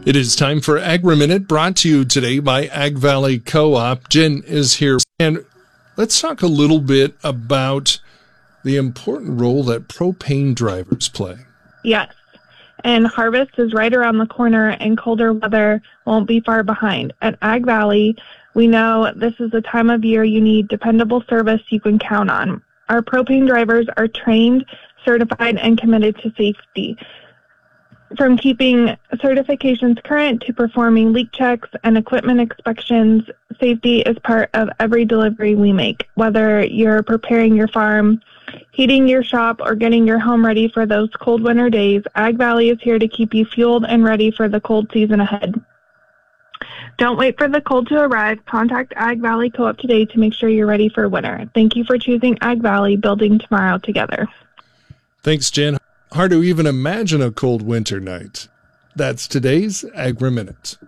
It is time for Agri-Minute, brought to you today by Ag Valley Co-op. Jen is here, and let's talk a little bit about the important role that propane drivers play. Yes, and harvest is right around the corner, and colder weather won't be far behind. At Ag Valley, we know this is the time of year you need dependable service you can count on. Our propane drivers are trained, certified, and committed to safety. From keeping certifications current to performing leak checks and equipment inspections, safety is part of every delivery we make. Whether you're preparing your farm, heating your shop, or getting your home ready for those cold winter days, Ag Valley is here to keep you fueled and ready for the cold season ahead. Don't wait for the cold to arrive. Contact Ag Valley Co-op today to make sure you're ready for winter. Thank you for choosing Ag Valley, building tomorrow together. Thanks, Jen. Hard to even imagine a cold winter night. That's today's Agri-Minute.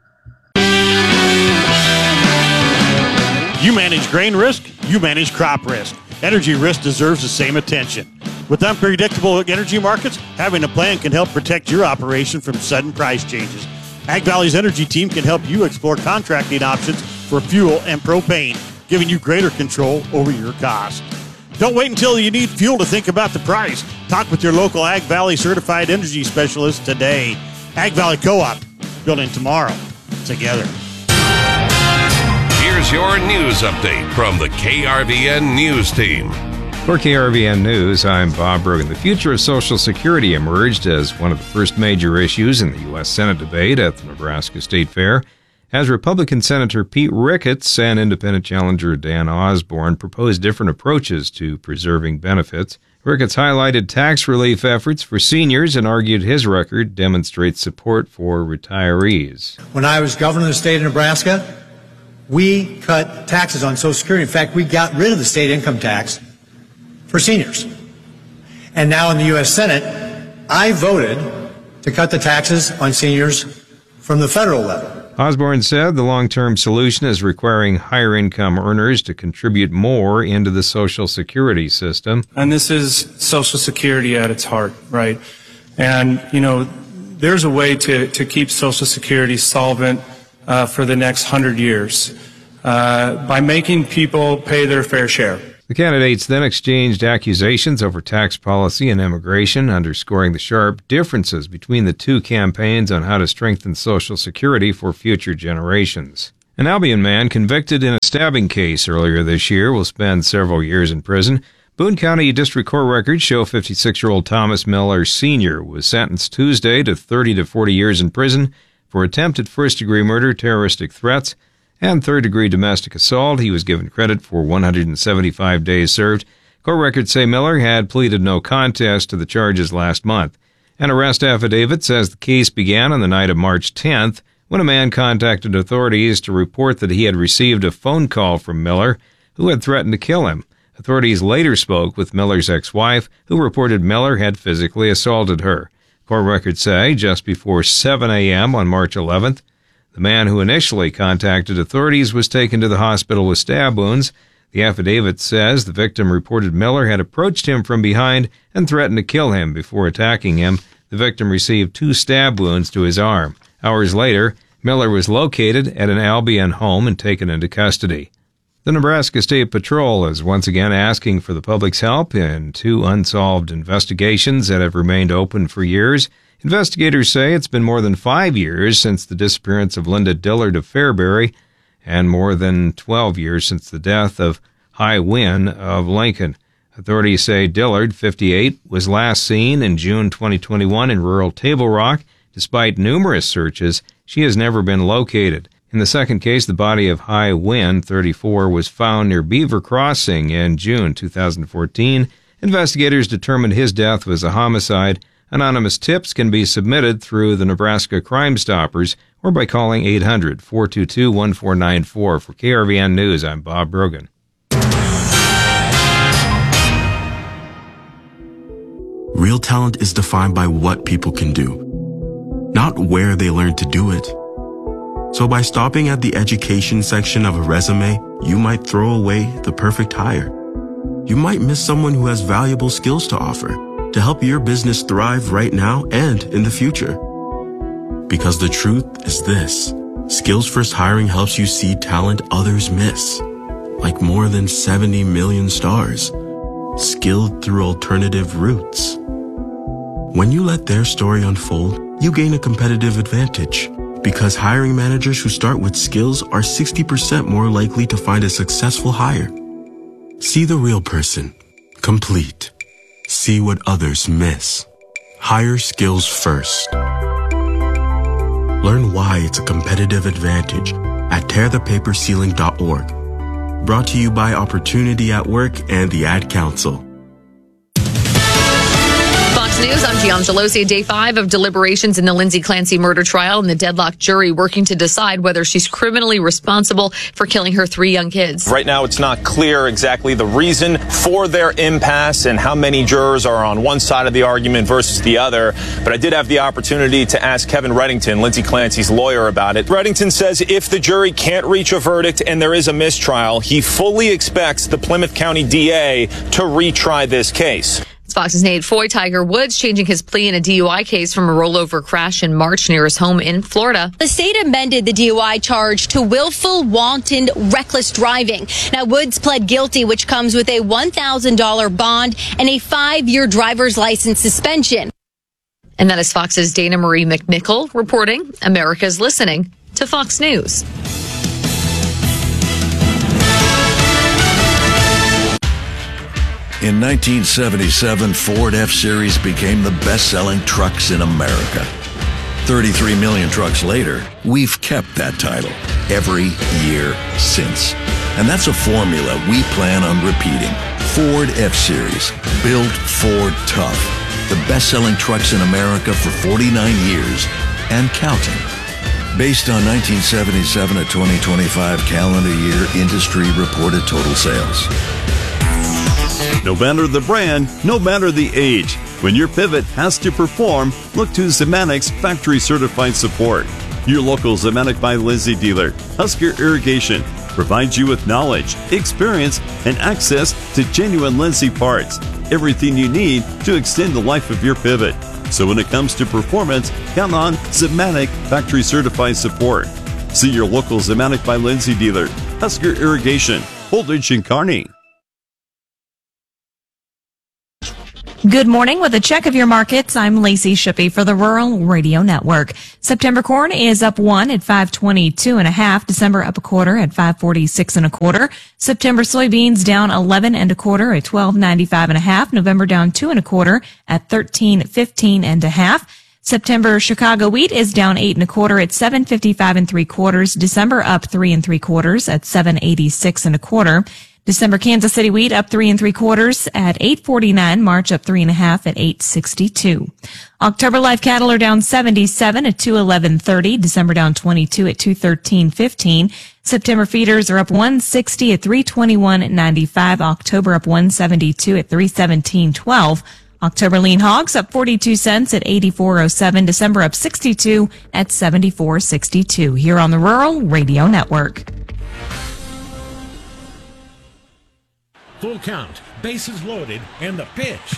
You manage grain risk, you manage crop risk. Energy risk deserves the same attention. With unpredictable energy markets, having a plan can help protect your operation from sudden price changes. Ag Valley's energy team can help you explore contracting options for fuel and propane, giving you greater control over your cost. Don't wait until you need fuel to think about the price. Talk with your local Ag Valley certified energy specialist today. Ag Valley Co-op, building tomorrow together. Here's your news update from the KRVN News Team. For KRVN News, I'm Bob Brogan. The future of Social Security emerged as one of the first major issues in the U.S. Senate debate at the Nebraska State Fair, as Republican Senator Pete Ricketts and independent challenger Dan Osborne proposed different approaches to preserving benefits. Ricketts highlighted tax relief efforts for seniors and argued his record demonstrates support for retirees. When I was governor of the state of Nebraska, we cut taxes on Social Security. In fact, we got rid of the state income tax for seniors. And now in the U.S. Senate, I voted to cut the taxes on seniors from the federal level. Osborne said the long-term solution is requiring higher-income earners to contribute more into the Social Security system. And this is Social Security at its heart, right? And, there's a way to keep Social Security solvent for the next 100 years by making people pay their fair share. The candidates then exchanged accusations over tax policy and immigration, underscoring the sharp differences between the two campaigns on how to strengthen Social Security for future generations. An Albion man convicted in a stabbing case earlier this year will spend several years in prison. Boone County District Court records show 56-year-old Thomas Miller Sr. was sentenced Tuesday to 30 to 40 years in prison for attempted first-degree murder, terroristic threats, and third-degree domestic assault. He was given credit for 175 days served. Court records say Miller had pleaded no contest to the charges last month. An arrest affidavit says the case began on the night of March 10th when a man contacted authorities to report that he had received a phone call from Miller, who had threatened to kill him. Authorities later spoke with Miller's ex-wife, who reported Miller had physically assaulted her. Court records say just before 7 a.m. on March 11th, the man who initially contacted authorities was taken to the hospital with stab wounds. The affidavit says the victim reported Miller had approached him from behind and threatened to kill him before attacking him. The victim received 2 stab wounds to his arm. Hours later, Miller was located at an Albion home and taken into custody. The Nebraska State Patrol is once again asking for the public's help in 2 unsolved investigations that have remained open for years. Investigators say it's been more than 5 years since the disappearance of Linda Dillard of Fairbury and more than 12 years since the death of Hai Nguyen of Lincoln. Authorities say Dillard, 58, was last seen in June 2021 in rural Table Rock. Despite numerous searches, she has never been located. In the second case, the body of Hai Nguyen, 34, was found near Beaver Crossing in June 2014. Investigators determined his death was a homicide. Anonymous tips can be submitted through the Nebraska Crime Stoppers or by calling 800-422-1494. For KRVN News, I'm Bob Brogan. Real talent is defined by what people can do, not where they learn to do it. So by stopping at the education section of a resume, you might throw away the perfect hire. You might miss someone who has valuable skills to offer to help your business thrive right now and in the future. Because the truth is this. Skills First Hiring helps you see talent others miss. Like more than 70 million stars. Skilled through alternative routes. When you let their story unfold, you gain a competitive advantage. Because hiring managers who start with skills are 60% more likely to find a successful hire. See the real person. Complete. See what others miss. Hire skills first. Learn why it's a competitive advantage at tearthepaperceiling.org. Brought to you by Opportunity at Work and the Ad Council. Fox News, I'm Gian Gelosi. Day 5 of deliberations in the Lindsay Clancy murder trial, and the deadlocked jury working to decide whether she's criminally responsible for killing her 3 young kids. Right now, it's not clear exactly the reason for their impasse and how many jurors are on one side of the argument versus the other. But I did have the opportunity to ask Kevin Reddington, Lindsay Clancy's lawyer, about it. Reddington says if the jury can't reach a verdict and there is a mistrial, he fully expects the Plymouth County DA to retry this case. It's Fox's Nate Foy. Tiger Woods changing his plea in a DUI case from a rollover crash in March near his home in Florida. The state amended the DUI charge to willful, wanton, reckless driving. Now, Woods pled guilty, which comes with a $1,000 bond and a 5-year driver's license suspension. And that is Fox's Dana Marie McNichol reporting. America's listening to Fox News. In 1977, Ford F-Series became the best-selling trucks in America. 33 million trucks later, we've kept that title every year since. And that's a formula we plan on repeating. Ford F-Series, built Ford tough. The best-selling trucks in America for 49 years and counting. Based on 1977 to 2025 calendar year industry reported total sales. No matter the brand, no matter the age, when your pivot has to perform, look to Zemanic's factory certified support. Your local Zematic by Lindsay dealer, Husker Irrigation, provides you with knowledge, experience, and access to genuine Lindsay parts. Everything you need to extend the life of your pivot. So when it comes to performance, count on Zematic factory certified support. See your local Zematic by Lindsay dealer, Husker Irrigation, Holdridge and Kearney. Good morning. With a check of your markets, I'm Lacey Shippey for the Rural Radio Network. September corn is up 1 at 522.5. December up a quarter at 546.25. September soybeans down 11 1/4 at 12.95.5. November down 2 1/4 at 13.15.5. September Chicago wheat is down 8 1/4 at 7.55 3/4. December up 3 3/4 at 7.86 1/4. December Kansas City wheat up 3 3/4 at 8.49. March up 3 1/2 at 8.62. October live cattle are down 77 at 211.30. December down 22 at 213.15. September feeders are up 160 at 321.95. October up 172 at 317.12. October lean hogs up 42 cents at 84.07. December up 62 at 74.62. Here on the Rural Radio Network. Full count, bases loaded, and the pitch.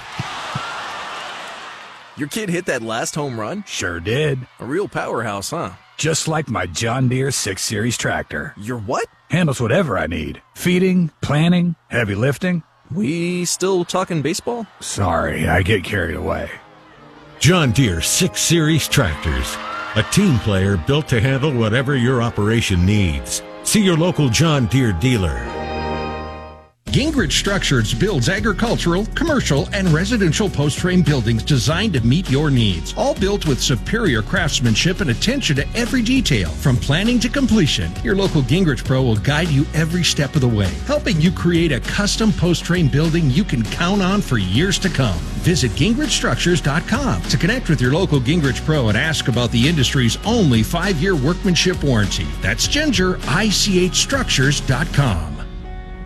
Your kid hit that last home run? Sure did. A real powerhouse, huh? Just like my John Deere 6 Series tractor. Your what? Handles whatever I need. Feeding, planting, heavy lifting. We still talking baseball? Sorry, I get carried away. John Deere 6 Series tractors. A team player built to handle whatever your operation needs. See your local John Deere dealer. Gingrich Structures builds agricultural, commercial, and residential post-frame buildings designed to meet your needs. All built with superior craftsmanship and attention to every detail. From planning to completion, your local Gingrich Pro will guide you every step of the way, helping you create a custom post-frame building you can count on for years to come. Visit GingrichStructures.com to connect with your local Gingrich Pro and ask about the industry's only 5-year workmanship warranty. That's GingerICHStructures.com.